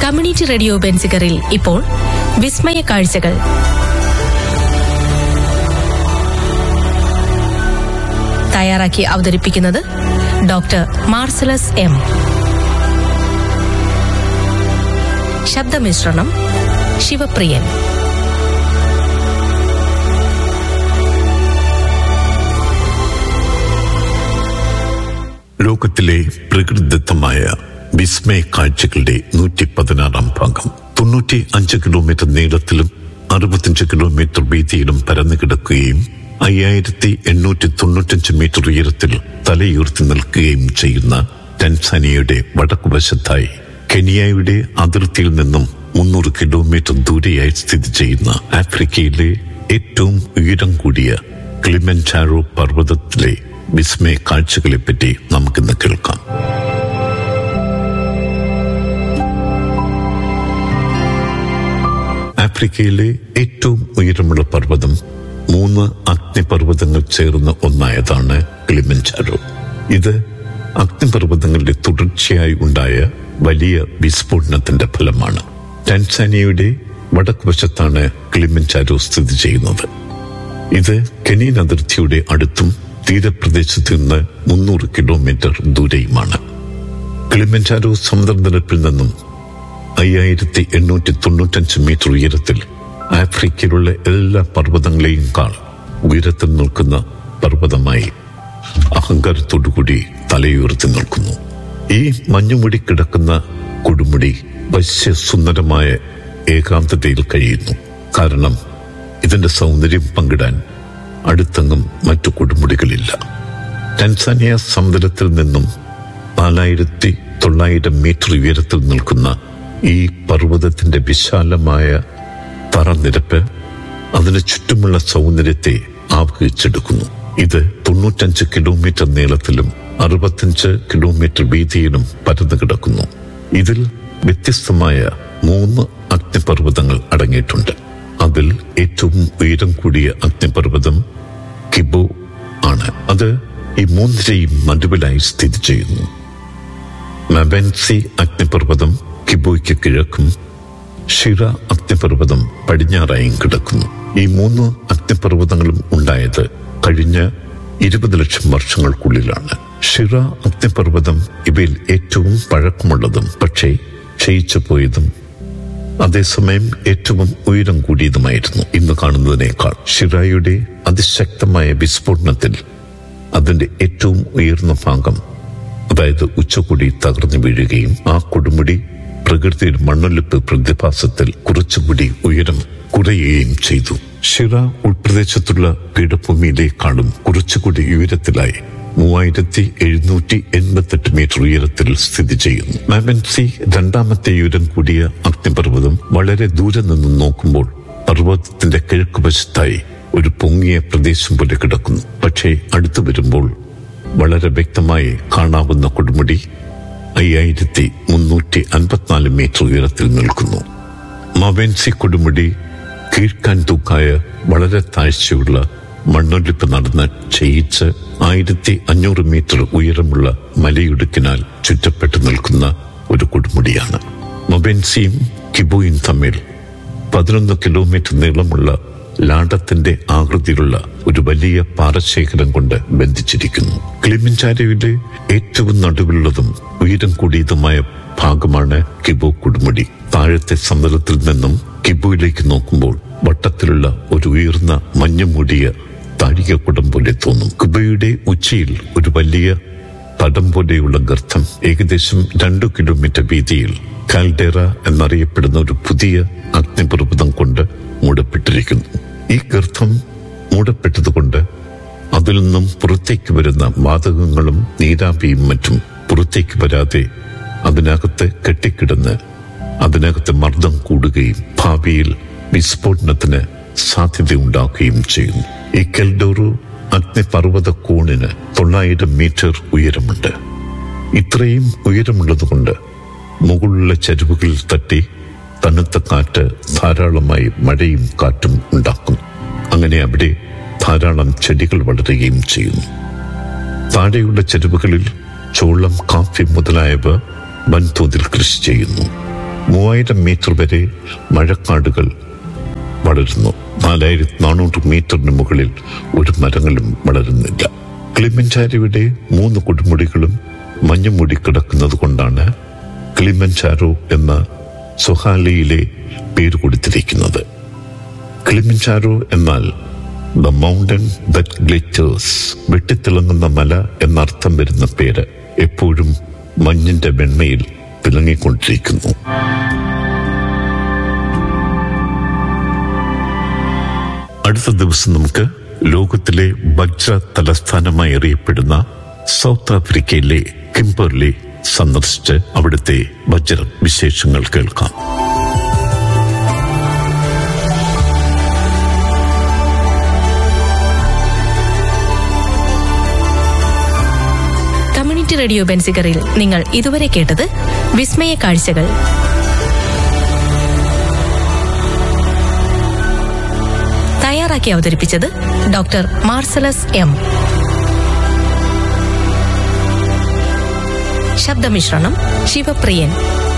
Community radio ബെൻസിഗറിൽ ഇപ്പോൾ വിസ്മയ കാഴ്ചകൾ. തയ്യാറാക്കി അവതരിപ്പിക്കുന്നത് ഡോക്ടർ മാർസലസ് എം. ശബ്ദമിശ്രണം ശിവപ്രിയൻ. ലോകത്തിലെ പ്രകൃതിദത്തമായ വിസ്മയ കാഴ്ചകളുടെ 116 ഭാഗം. 95 കിലോമീറ്റർ നീളത്തിലും 65 കിലോമീറ്റർ വീതിയിലും പരന്നു കിടക്കുകയും 5895 മീറ്റർ ഉയരത്തിൽ തലയുയർത്തി നിൽക്കുകയും ചെയ്യുന്ന ടാൻസാനിയയുടെ വടക്കുവശത്തായി കെനിയയുടെ അതിർത്തിയിൽ നിന്നും 300 കിലോമീറ്റർ ദൂരെയായി സ്ഥിതി ചെയ്യുന്ന ആഫ്രിക്കയിലെ ഏറ്റവും ഉയരം കൂടിയ കിളിമഞ്ചാരോ പർവ്വതത്തിലെ വിസ്മയ കാഴ്ചകളെപ്പറ്റി നമുക്കിന്ന് കേൾക്കാം. ആഫ്രിക്കയിലെ ഏറ്റവും ഉയരമുള്ള പർവ്വതം 3 അഗ്നിപർവ്വതങ്ങൾ ചേർന്ന ഒന്നായതാണ് കിളിമഞ്ചാരോ. ഇത് അഗ്നിപർവ്വതങ്ങളുടെ തുടർച്ചയായി ഉണ്ടായ വലിയ വിസ്ഫോടനത്തിന്റെ ഫലമാണ്. ടാൻസാനിയയുടെ വടക്കുവശത്താണ് കിളിമഞ്ചാരോ സ്ഥിതി ചെയ്യുന്നത്. ഇത് കെനിയൻ അതിർത്തിയുടെ അടുത്തും തീരപ്രദേശത്ത് നിന്ന് 300 കിലോമീറ്റർ ദൂരെയുമാണ്. കിളിമഞ്ചാരോ സമുദ്രനിരപ്പിൽ നിന്നും 5895 മീറ്റർ ഉയരത്തിൽ ആഫ്രിക്കയിലുള്ള എല്ലാ പർവ്വതങ്ങളെയും ഉയരത്തിൽ നിൽക്കുന്ന പർവ്വതമായി അഹങ്കാരത്തോടുകൂടി തലയുയർത്തി നിൽക്കുന്നു. ഈ മഞ്ഞുമുടി കിടക്കുന്ന കൊടുമുടി വശ്യസുന്ദരമായ ഏകാന്തതയിൽ കഴിയുന്നു. കാരണം ഇതിന്റെ സൗന്ദര്യം പങ്കിടാൻ അടുത്തെങ്ങും മറ്റു കൊടുമുടികളില്ല. ടാൻസാനിയ സമുദ്രത്തിൽ നിന്നും 4900 മീറ്റർ ഉയരത്തിൽ നിൽക്കുന്ന ഈ പർവ്വതത്തിന്റെ വിശാലമായ തറനിരപ്പ് അതിന് ചുറ്റുമുള്ള സൗന്ദര്യത്തെ ആവഹിച്ചെടുക്കുന്നു. ഇത് 95 കിലോമീറ്റർ നീളത്തിലും 65 കിലോമീറ്റർ വീതിയിലും പരന്നു കിടക്കുന്നു. ഇതിൽ വ്യത്യസ്തമായ 3 അഗ്നിപർവ്വതങ്ങൾ അടങ്ങിയിട്ടുണ്ട്. അതിൽ ഏറ്റവും ഉയരം കൂടിയ അഗ്നിപർവ്വതം കിബോ ആണ്. അത് ഈ 3ന്റെയും നടുവിലായി സ്ഥിതി ചെയ്യുന്നു. മബെൻസി അഗ്നിപർവ്വതം കിബോയ്ക്ക് കിഴക്കും ഷിറ അഗ്നിപർവ്വതം പടിഞ്ഞാറായും കിടക്കുന്നു. ഈ 3 അഗ്നിപർവ്വതങ്ങളും ഉണ്ടായത് കഴിഞ്ഞ 20 ലക്ഷം വർഷങ്ങൾക്കുള്ളിലാണ്. ഷിറ അഗ്നിപർവ്വതം ഇവയിൽ ഏറ്റവും പഴക്കമുള്ളതും പക്ഷേ ക്ഷയിച്ചു പോയതും അതേസമയം ഏറ്റവും ഉയരം കൂടിയതുമായിരുന്നു. ഇന്ന് കാണുന്നതിനേക്കാൾ ഷിറായുടെ അതിശക്തമായ വിസ്ഫോടനത്തിൽ അതിന്റെ ഏറ്റവും ഉയർന്ന ഭാഗം, അതായത് ഉച്ചകൂടി തകർന്നു വീഴുകയും ആ കൊടുമുടി പ്രകൃതിയുടെ മണ്ണൊലിപ്പ് പ്രതിഭാസത്തിൽ കുറച്ചുകൂടി ഉയരം കുറയുകയും ചെയ്തു. ഷിറ ഉൾപ്രദേശത്തുള്ള പീഠഭൂമിയിലേക്കാളും കുറച്ചുകൂടി ഉയരത്തിലായി 3788 മീറ്റർ ഉയരത്തിൽ സ്ഥിതി ചെയ്യുന്നു. മബെൻസി രണ്ടാമത്തെ ഉയരം കൂടിയ അഗ്നിപർവ്വതം വളരെ ദൂരെ നിന്നും നോക്കുമ്പോൾ പർവ്വതത്തിന്റെ കിഴക്കുവശത്തായി ഒരു പൊങ്ങിയ പ്രദേശം പോലെ കിടക്കുന്നു. പക്ഷേ അടുത്തു വരുമ്പോൾ വളരെ വ്യക്തമായി കാണാവുന്ന കൊടുമുടി 5354 മീറ്റർ ഉയരത്തിൽ നിൽക്കുന്നു. മബെൻസി കൊടുമുടി കീഴ്ക്കാൻ തൂക്കായ വളരെ താഴ്ചയുള്ള മണ്ണൊലിപ്പ് നടന്ന് ക്ഷയിച്ച് 1500 മീറ്റർ ഉയരമുള്ള മലയിടുക്കിനാൽ ചുറ്റപ്പെട്ടു നിൽക്കുന്ന ഒരു കൊടുമുടിയാണ്. മബെൻസിയും കിബോയും തമ്മിൽ 11 കിലോമീറ്റർ നീളമുള്ള ലാടത്തിന്റെ ആകൃതിയിലുള്ള ഒരു വലിയ പാറശേഖരം കൊണ്ട് ബന്ധിച്ചിരിക്കുന്നു. കിളിമഞ്ചാരോയിലെ ഏറ്റവും നടുവിലുള്ളതും ഉയരം കൂടിയതുമായ ഭാഗമാണ് കിബോ കൊടുമുടി. താഴത്തെ സമുദ്രത്തിൽ നിന്നും കിബോയിലേക്ക് നോക്കുമ്പോൾ വട്ടത്തിലുള്ള ഒരു ഉയർന്ന മഞ്ഞുമൂടിയ താഴികക്കുടം പോലെ തോന്നും. കിബോയുടെ ഉച്ചിയിൽ ഒരു വലിയ തടം പോലെയുള്ള ഗർത്തം ഏകദേശം 2 കിലോമീറ്റർ വീതിയിൽ കാൽഡേറ എന്നറിയപ്പെടുന്ന ഒരു പുതിയ അഗ്നിപർവ്വതം കൊണ്ട് മൂടപ്പെട്ടിരിക്കുന്നു. ഈ ഗർത്തം മൂടപ്പെട്ടതുകൊണ്ട് അതിൽ നിന്നും പുറത്തേക്ക് വരുന്ന വാതകങ്ങളും നീരാവിയും മറ്റും പുറത്തേക്ക് വരാതെ അതിനകത്ത് കെട്ടിക്കിടന്ന് അതിനകത്ത് മർദ്ദം കൂടുകയും ഭാവിയിൽ വിസ്ഫോടനത്തിന് സാധ്യതയുണ്ടാക്കുകയും ചെയ്യുന്നു. ഈ കെൽഡോറോ അഗ്നിപർവ്വത കോണിന് 900 മീറ്റർ ഉയരമുണ്ട്. ഇത്രയും ഉയരമുള്ളതുകൊണ്ട് മുകളിലുള്ള ചരിവുകളിൽ തട്ടി തണുത്ത കാറ്റ് ധാരാളമായി മഴയും കാറ്റും ഉണ്ടാക്കും. അങ്ങനെ അവിടെ ധാരാളം ചെടികൾ വളരുകയും ചെയ്യുന്നു. താഴെയുള്ള ചരിവുകളിൽ ചോളം, കാപ്പി മുതലായവ വൻതോതിൽ കൃഷി ചെയ്യുന്നു. 3000 മീറ്റർ വരെ മഴക്കാടുകൾ വളരുന്നു. 4400 മീറ്ററിന് മുകളിൽ ഒരു മരങ്ങളും വളരുന്നില്ല. കിളിമഞ്ചാരോയുടെ 3 കൊടുമുടികളും മഞ്ഞ് മൂടിക്കിടക്കുന്നത് കൊണ്ടാണ് കിളിമഞ്ചാരോ എന്ന സ്വഹാലിയിലെ പേര് കൊടുത്തിരിക്കുന്നത്. കിളിമഞ്ചാരോ എന്നാൽ ദ മൗണ്ടൻ ദറ്റ് ഗ്ലിറ്റേഴ്സ്, വെട്ടിത്തിളങ്ങുന്ന മല എന്നർത്ഥം വരുന്ന പേര്. എപ്പോഴും മഞ്ഞിന്റെ വെണ്മയിൽ തിളങ്ങിക്കൊണ്ടിരിക്കുന്നു. അടുത്ത ദിവസം നമുക്ക് ലോകത്തിലെ വജ്ര തലസ്ഥാനമായി അറിയപ്പെടുന്ന സൗത്ത് ആഫ്രിക്കയിലെ കിംബർലി സന്ദർശിച്ച് അവിടുത്തെ വജ്ര വിശേഷങ്ങൾ കേൾക്കാം. കമ്മ്യൂണിറ്റി റേഡിയോ ബെൻസിഗറിൽ നിങ്ങൾ ഇതുവരെ കേട്ടത് വിസ്മയ കാഴ്ചകൾ. തയ്യാറാക്കി അവതരിപ്പിച്ചത് ഡോക്ടർ മാർസലസ് എം. ശബ്ദമിശ്രണം ശിവപ്രിയൻ.